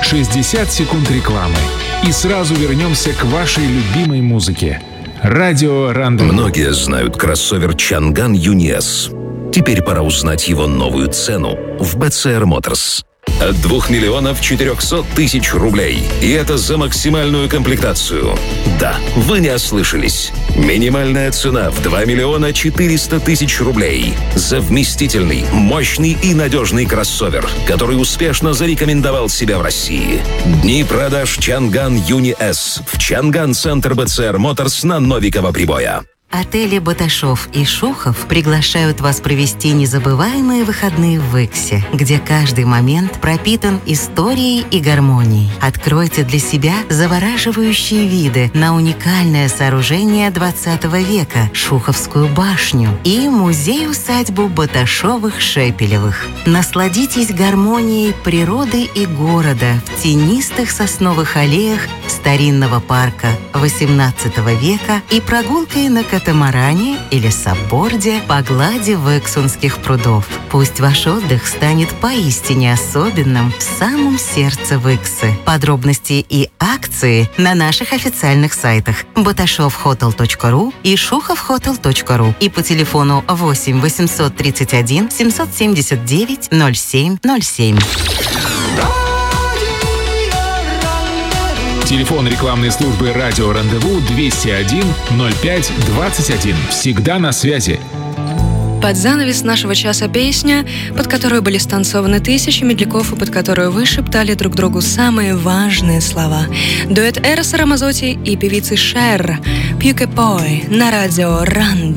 60 секунд рекламы. И сразу вернемся к вашей любимой музыке. Радио Рандеву. Многие знают кроссовер Чанган Юни-S. Теперь пора узнать его новую цену в BCR Motors. От 2 миллионов 400 тысяч рублей. И это за максимальную комплектацию. Да, вы не ослышались. Минимальная цена в 2 миллиона 400 тысяч рублей. За вместительный, мощный и надежный кроссовер, который успешно зарекомендовал себя в России. Дни продаж Чанган Юни-S в Чанган-центр BCR Motors на Новикова Прибоя. Отели «Баташов» и «Шухов» приглашают вас провести незабываемые выходные в Иксе, где каждый момент пропитан историей и гармонией. Откройте для себя завораживающие виды на уникальное сооружение 20 века – Шуховскую башню и музей-усадьбу Баташовых-Шепелевых. Насладитесь гармонией природы и города в тенистых сосновых аллеях старинного парка XVIII века и прогулкой на катамаране или сабборде по глади Вексунских прудов. Пусть ваш отдых станет поистине особенным в самом сердце Виксы. Подробности и акции на наших официальных сайтах batashofhotel.ru и shuhovhotel.ru и по телефону 8 831 779 0707. Телефон рекламной службы «Радио Рандеву» 201 05 21. Всегда на связи. Под занавес нашего часа песня, под которую были станцованы тысячи медляков и под которую вы шептали друг другу самые важные слова. Дуэт Эроса Рамазотти и певицы Шер «Пьюкепой» на радио Рандеву.